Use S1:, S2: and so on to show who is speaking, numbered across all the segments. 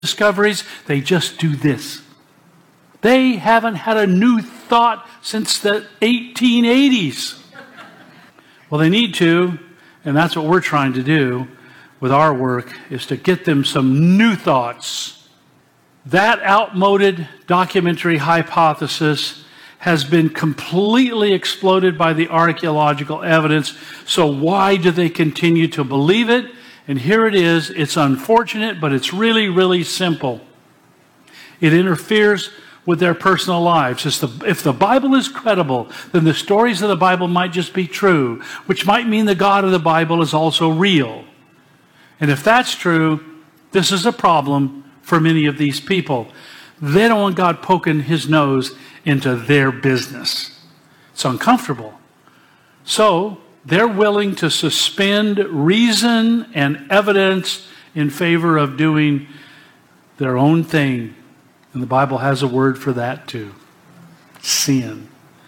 S1: discoveries, they just do this. They haven't had a new thought since the 1880s. Well, they need to, and that's what we're trying to do with our work, is to get them some new thoughts. That outmoded documentary hypothesis has been completely exploded by the archaeological evidence. So why do they continue to believe it? And here it is. It's unfortunate, but it's really, really simple. It interferes with their personal lives. If the Bible is credible, then the stories of the Bible might just be true, which might mean the God of the Bible is also real. And if that's true, this is a problem for many of these people. They don't want God poking his nose into their business. It's uncomfortable. So they're willing to suspend reason and evidence in favor of doing their own thing. And the Bible has a word for that too. Sin.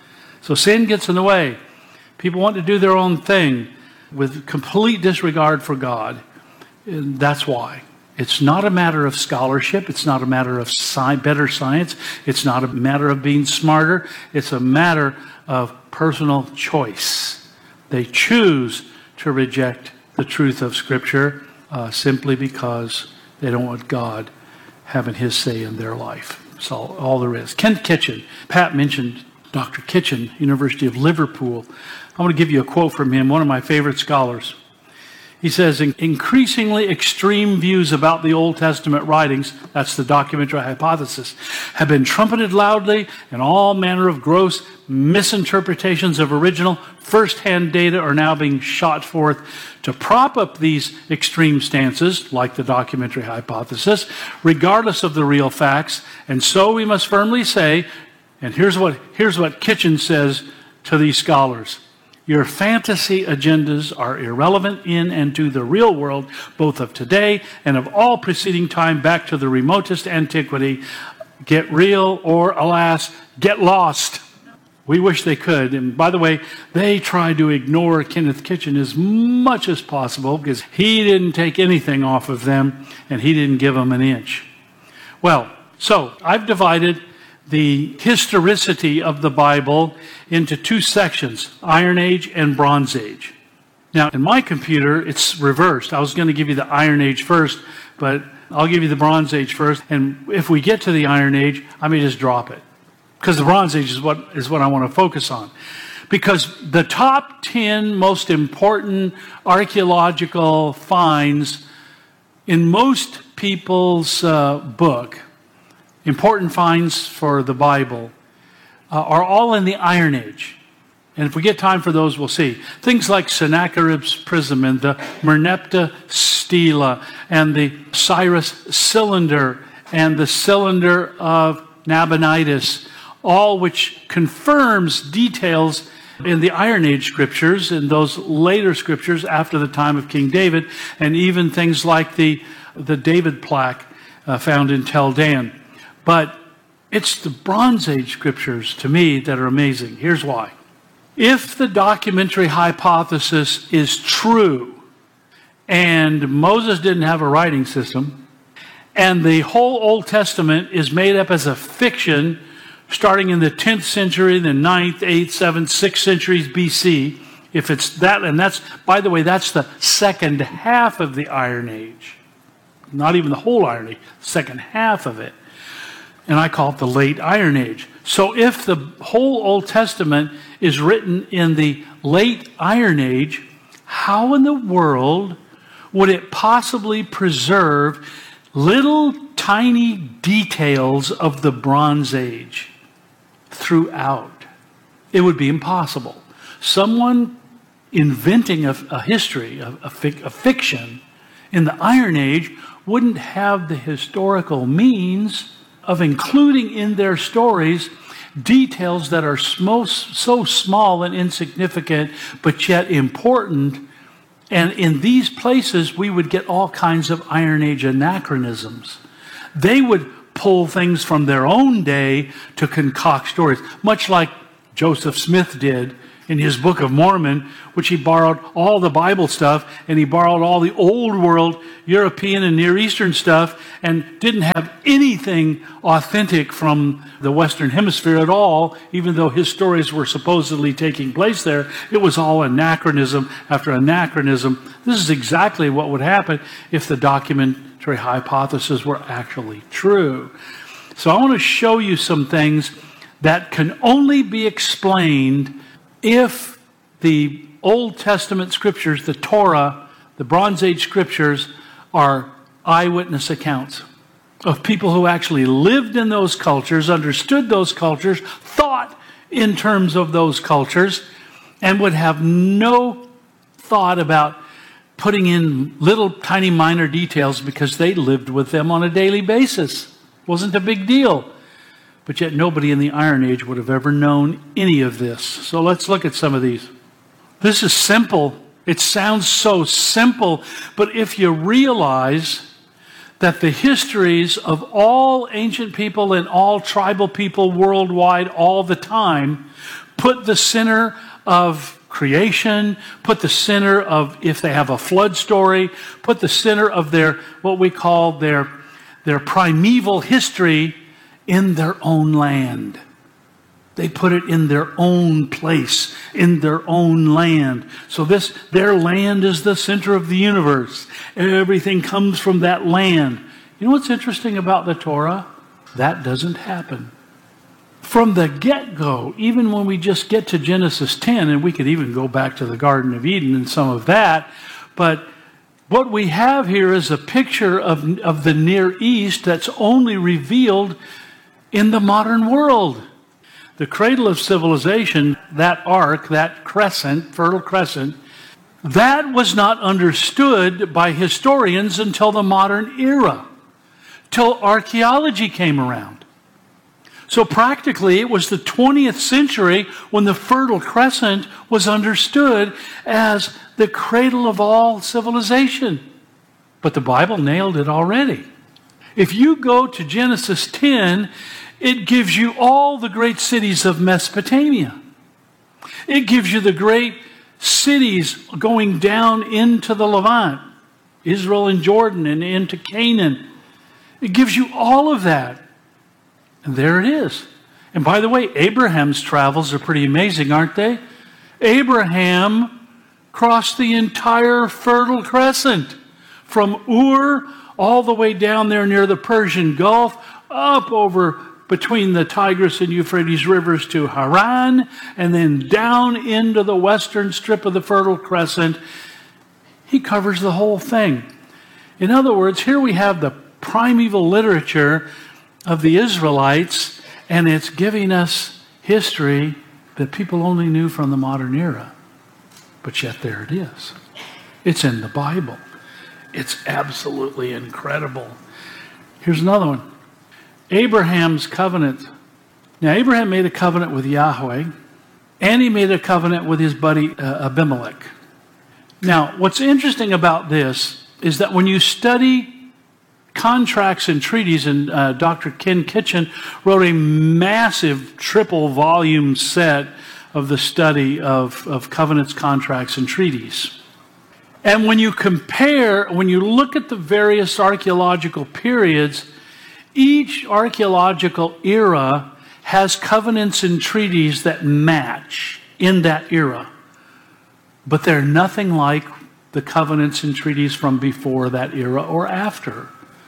S1: So sin gets in the way. People want to do their own thing with complete disregard for God. And that's why. It's not a matter of scholarship. It's not a matter of better science. It's not a matter of being smarter. It's a matter of personal choice. They choose to reject the truth of Scripture simply because they don't want God having his say in their life. That's all there is. Kent Kitchen. Pat mentioned Dr. Kitchen, University of Liverpool. I want to give you a quote from him, one of my favorite scholars. He says, increasingly extreme views about the Old Testament writings, that's the documentary hypothesis, have been trumpeted loudly, and all manner of gross misinterpretations of original first-hand data are now being shot forth to prop up these extreme stances, like the documentary hypothesis, regardless of the real facts. And so we must firmly say, and here's what Kitchen says to these scholars: your fantasy agendas are irrelevant in and to the real world, both of today and of all preceding time back to the remotest antiquity. Get real, or alas, get lost. We wish they could. And by the way, they try to ignore Kenneth Kitchen as much as possible because he didn't take anything off of them and he didn't give them an inch. Well, so I've divided the historicity of the Bible into two sections, Iron Age and Bronze Age. Now, in my computer, it's reversed. I was going to give you the Iron Age first, but I'll give you the Bronze Age first. And if we get to the Iron Age, I may just drop it, because the Bronze Age is what I want to focus on. Because the top 10 most important archaeological finds in most people's book, important finds for the Bible, are all in the Iron Age. And if we get time for those, we'll see. Things like Sennacherib's prism and the Merneptah stela and the Cyrus cylinder and the cylinder of Nabonidus, all which confirms details in the Iron Age scriptures and those later scriptures after the time of King David, and even things like the David plaque found in Tel Dan. But it's the Bronze Age scriptures, to me, that are amazing. Here's why. If the documentary hypothesis is true, and Moses didn't have a writing system, and the whole Old Testament is made up as a fiction starting in the 10th century, the 9th, 8th, 7th, 6th centuries BC, if it's that, and that's, by the way, that's the second half of the Iron Age. Not even the whole Iron Age, second half of it. And I call it the late Iron Age. So if the whole Old Testament is written in the late Iron Age, how in the world would it possibly preserve little tiny details of the Bronze Age throughout? It would be impossible. Someone inventing a history, a fiction in the Iron Age wouldn't have the historical means of including in their stories details that are so small and insignificant, but yet important. And in these places, we would get all kinds of Iron Age anachronisms. They would pull things from their own day to concoct stories, much like Joseph Smith did in his Book of Mormon, which he borrowed all the Bible stuff, and he borrowed all the old world European and Near Eastern stuff, and didn't have anything authentic from the Western Hemisphere at all, even though his stories were supposedly taking place there. It was all anachronism after anachronism. This is exactly what would happen if the documentary hypothesis were actually true. So I want to show you some things that can only be explained if the Old Testament scriptures, the Torah, the Bronze Age scriptures, are eyewitness accounts of people who actually lived in those cultures, understood those cultures, thought in terms of those cultures, and would have no thought about putting in little tiny minor details because they lived with them on a daily basis. Wasn't a big deal. But yet nobody in the Iron Age would have ever known any of this. So let's look at some of these. This is simple. It sounds so simple, but if you realize that the histories of all ancient people and all tribal people worldwide all the time put the center of creation, put the center of, if they have a flood story, put the center of their, what we call their primeval history in their own land. They put it in their own place, in their own land. So their land is the center of the universe. Everything comes from that land. You know what's interesting about the Torah? That doesn't happen. From the get-go, even when we just get to Genesis 10, and we could even go back to the Garden of Eden and some of that, but what we have here is a picture of the Near East that's only revealed in the modern world. The cradle of civilization, that arc, that crescent, fertile crescent, that was not understood by historians until the modern era, till archaeology came around. So practically it was the 20th century when the Fertile Crescent was understood as the cradle of all civilization. But the Bible nailed it already. If you go to Genesis 10, it gives you all the great cities of Mesopotamia. It gives you the great cities going down into the Levant, Israel and Jordan, and into Canaan. It gives you all of that. And there it is. And by the way, Abraham's travels are pretty amazing, aren't they? Abraham crossed the entire Fertile Crescent from Ur all the way down there near the Persian Gulf, up over between the Tigris and Euphrates rivers to Haran, and then down into the western strip of the Fertile Crescent. He covers the whole thing. In other words, here we have the primeval literature of the Israelites, and it's giving us history that people only knew from the modern era. But yet there it is. It's in the Bible. It's absolutely incredible. Here's another one. Abraham's covenant. Now, Abraham made a covenant with Yahweh, and he made a covenant with his buddy Abimelech. Now, what's interesting about this is that when you study contracts and treaties, and Dr. Ken Kitchen wrote a massive triple volume set of the study of covenants, contracts, and treaties. And when you compare, when you look at the various archaeological periods, each archaeological era has covenants and treaties that match in that era. But they're nothing like the covenants and treaties from before that era or after.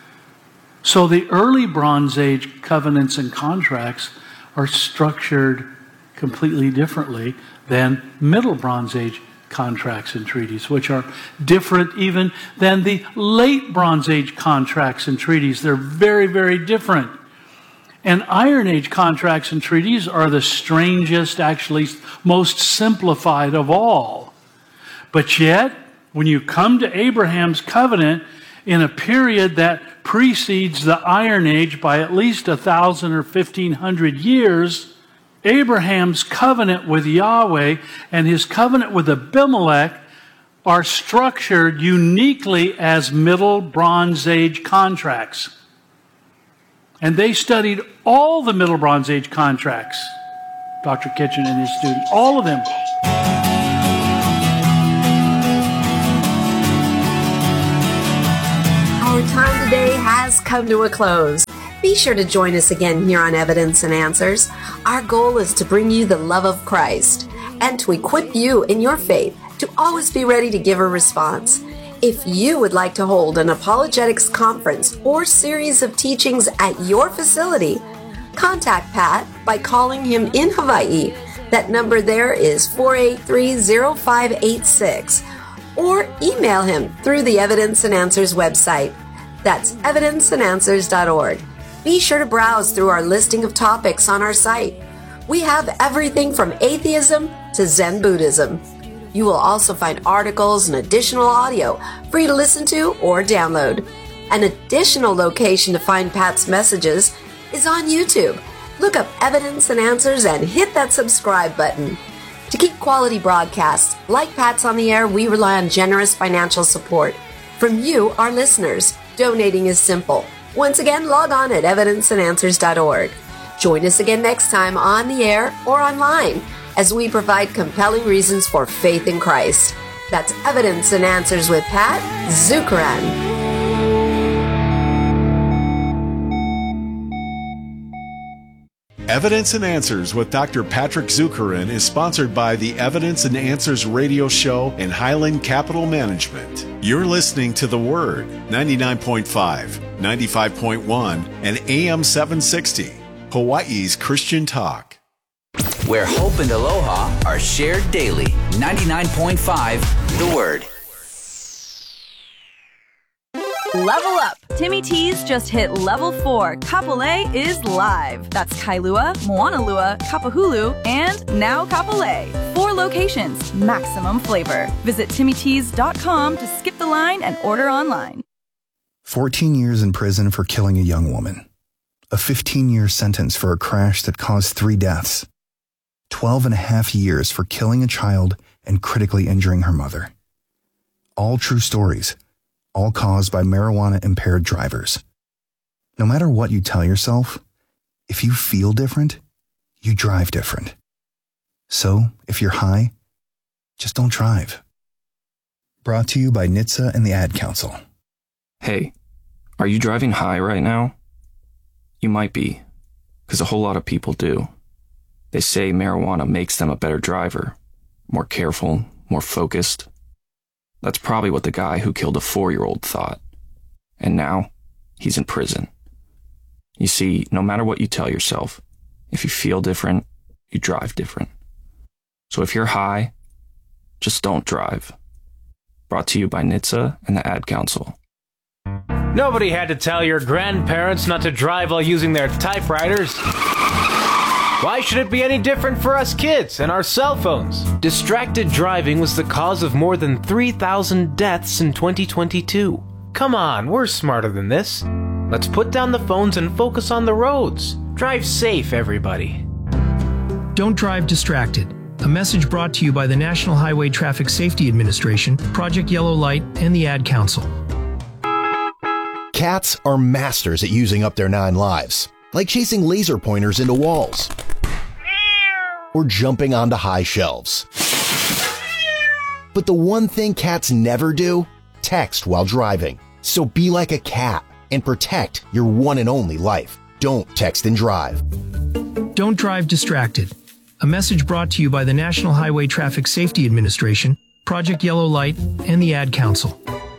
S1: So the early Bronze Age covenants and contracts are structured completely differently than Middle Bronze Age contracts and treaties, which are different even than the late Bronze Age contracts and treaties. They're very, very different. And Iron Age contracts and treaties are the strangest, actually most simplified of all. But yet, when you come to Abraham's covenant in a period that precedes the Iron Age by at least 1,000 or 1,500 years, Abraham's covenant with Yahweh and his covenant with Abimelech are structured uniquely as Middle Bronze Age contracts. And they studied all the Middle Bronze Age contracts. Dr. Kitchen and his students. All of them.
S2: Our time today has come to a close. Be sure to join us again here on Evidence and Answers. Our goal is to bring you the love of Christ and to equip you in your faith to always be ready to give a response. If you would like to hold an apologetics conference or series of teachings at your facility, contact Pat by calling him in Hawaii. That number there is 483-0586. Or email him through the Evidence and Answers website. That's evidenceandanswers.org. Be sure to browse through our listing of topics on our site. We have everything from atheism to Zen Buddhism. You will also find articles and additional audio for you to listen to or download. An additional location to find Pat's messages is on YouTube. Look up Evidence and Answers and hit that subscribe button. To keep quality broadcasts like Pat's on the air, we rely on generous financial support from you, our listeners. Donating is simple. Once again, log on at evidenceandanswers.org. Join us again next time on the air or online as we provide compelling reasons for faith in Christ. That's Evidence and Answers with Pat Zukeran.
S3: Evidence and Answers with Dr. Patrick Zukeran is sponsored by the Evidence and Answers radio show and Highland Capital Management. You're listening to The Word, 99.5, 95.1, and AM 760, Hawaii's Christian Talk.
S4: Where hope and aloha are shared daily. 99.5, The Word.
S5: Level up! Timmy T's just hit level 4. Kapolei is live. That's Kailua, Moanalua, Kapahulu, and now Kapolei. 4 locations, maximum flavor. Visit timmytees.com to skip the line and order online.
S6: 14 years in prison for killing a young woman. A 15-year sentence for a crash that caused 3 deaths. 12 and a half years for killing a child and critically injuring her mother. All true stories. All caused by marijuana-impaired drivers. No matter what you tell yourself, if you feel different, you drive different. So, if you're high, just don't drive. Brought to you by NHTSA and the Ad Council.
S7: Hey, are you driving high right now? You might be, because a whole lot of people do. They say marijuana makes them a better driver, more careful, more focused. That's probably what the guy who killed a 4-year-old thought. And now, he's in prison. You see, no matter what you tell yourself, if you feel different, you drive different. So if you're high, just don't drive. Brought to you by NHTSA and the Ad Council.
S8: Nobody had to tell your grandparents not to drive while using their typewriters. Why should it be any different for us kids and our cell phones? Distracted driving was the cause of more than 3,000 deaths in 2022. Come on, we're smarter than this. Let's put down the phones and focus on the roads. Drive safe, everybody.
S9: Don't drive distracted. A message brought to you by the National Highway Traffic Safety Administration, Project Yellow Light, and the Ad Council.
S10: Cats are masters at using up their 9 lives, like chasing laser pointers into walls or jumping onto high shelves. But the one thing cats never do? Text while driving. So be like a cat and protect your one and only life. Don't text and drive.
S9: Don't drive distracted. A message brought to you by the National Highway Traffic Safety Administration, Project Yellow Light, and the Ad Council.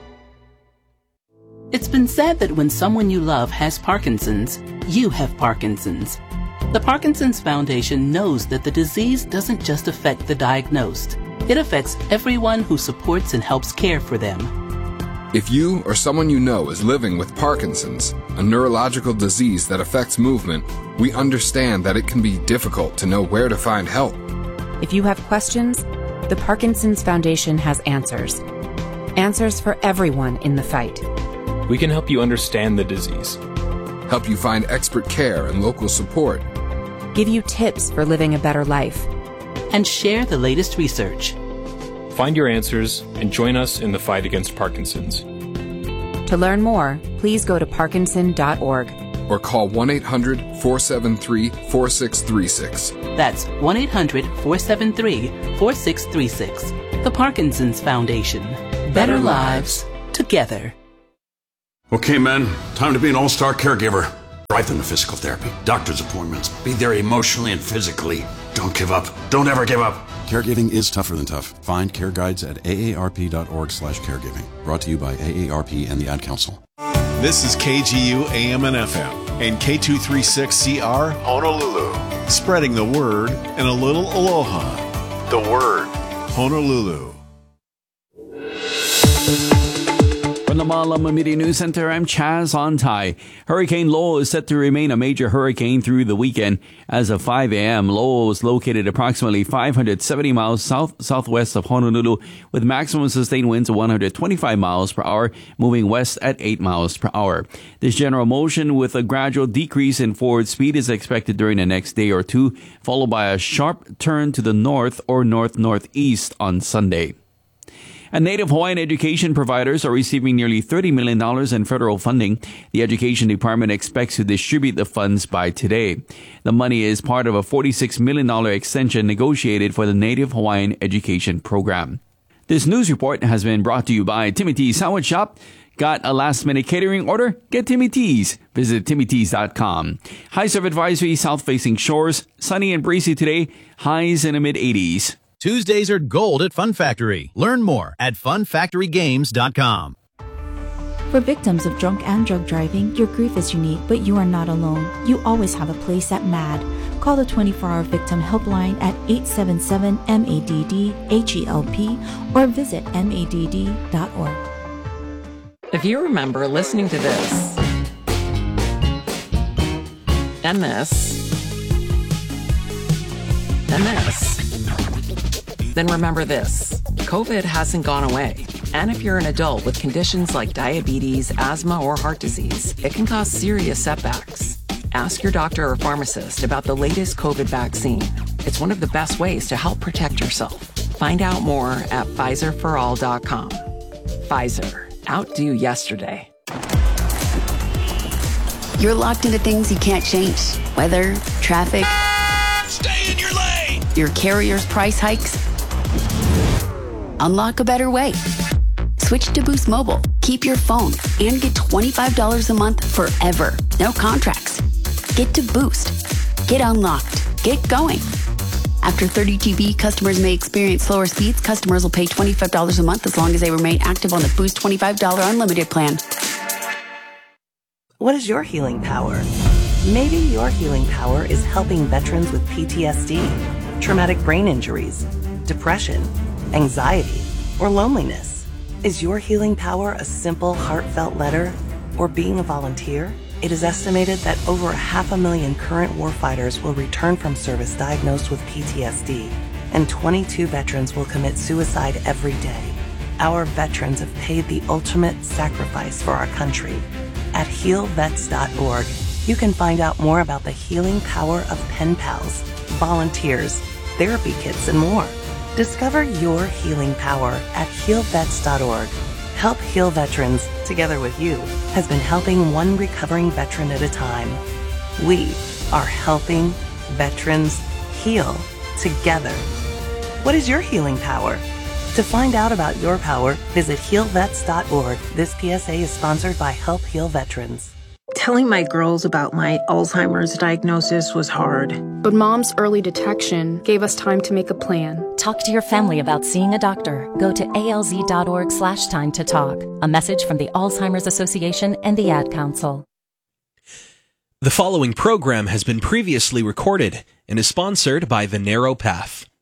S11: It's been said that when someone you love has Parkinson's, you have Parkinson's. The Parkinson's Foundation knows that the disease doesn't just affect the diagnosed. It affects everyone who supports and helps care for them.
S12: If you or someone you know is living with Parkinson's, a neurological disease that affects movement, we understand that it can be difficult to know where to find help.
S13: If you have questions, the Parkinson's Foundation has answers. Answers for everyone in the fight.
S14: We can help you understand the disease,
S12: help you find expert care and local support,
S13: give you tips for living a better life,
S11: and share the latest research.
S14: Find your answers and join us in the fight against Parkinson's.
S13: To learn more, please go to parkinson.org.
S12: or call 1-800-473-4636.
S11: That's 1-800-473-4636. The Parkinson's Foundation. Better lives together.
S15: Okay, men, time to be an all-star caregiver. Drive them to physical therapy, doctor's appointments. Be there emotionally and physically. Don't give up. Don't ever give up.
S16: Caregiving is tougher than tough. Find care guides at aarp.org/caregiving. Brought to you by AARP and the Ad Council.
S3: This is KGU AM and FM and K236CR Honolulu. Spreading the word and a little aloha. The word, Honolulu.
S17: From the Malama Media News Center, I'm Chaz Ontai. Hurricane Lowell is set to remain a major hurricane through the weekend. As of 5 a.m., Lowell is located approximately 570 miles southwest of Honolulu with maximum sustained winds of 125 miles per hour, moving west at 8 miles per hour. This general motion with a gradual decrease in forward speed is expected during the next day or two, followed by a sharp turn to the north or north-northeast on Sunday. And Native Hawaiian education providers are receiving nearly $30 million in federal funding. The Education Department expects to distribute the funds by today. The money is part of a $46 million extension negotiated for the Native Hawaiian education program. This news report has been brought to you by Timmy T's Sandwich Shop. Got a last-minute catering order? Get Timmy T's. Visit TimmyT's.com. High surf advisory, south-facing shores. Sunny and breezy today. Highs in the mid-80s.
S18: Tuesdays are gold at Fun Factory. Learn more at funfactorygames.com.
S19: For victims of drunk and drug driving, your grief is unique, but you are not alone. You always have a place at MADD. Call the 24-hour victim helpline at 877-MADD-HELP or visit madd.org.
S20: If you remember listening to this, and this, and this, then remember this. COVID hasn't gone away. And if you're an adult with conditions like diabetes, asthma, or heart disease, it can cause serious setbacks. Ask your doctor or pharmacist about the latest COVID vaccine. It's one of the best ways to help protect yourself. Find out more at PfizerForAll.com. Pfizer. Outdo yesterday.
S21: You're locked into things you can't change. Weather, traffic.
S18: Stay in your lane!
S21: Your carrier's price hikes. Unlock a better way. Switch to Boost Mobile. Keep your phone and get $25 a month forever. No contracts. Get to Boost. Get unlocked. Get going. After 30 GB, customers may experience slower speeds. Customers will pay $25 a month as long as they remain active on the Boost $25 unlimited plan.
S22: What is your healing power? Maybe your healing power is helping veterans with PTSD, traumatic brain injuries, depression, anxiety, or loneliness. Is your healing power a simple, heartfelt letter or being a volunteer? It is estimated that over 500,000 current warfighters will return from service diagnosed with PTSD, and 22 veterans will commit suicide every day. Our veterans have paid the ultimate sacrifice for our country. At healvets.org, you can find out more about the healing power of pen pals, volunteers, therapy kits, and more. Discover your healing power at healvets.org. Help Heal Veterans, together with you, has been helping one recovering veteran at a time. We are helping veterans heal together. What is your healing power? To find out about your power, visit healvets.org. This PSA is sponsored by Help Heal Veterans.
S23: Telling my girls about my Alzheimer's diagnosis was hard.
S24: But Mom's early detection gave us time to make a plan.
S25: Talk to your family about seeing a doctor. Go to alz.org/time to talk. A message from the Alzheimer's Association and the Ad Council.
S26: The following program has been previously recorded and is sponsored by The Narrow Path.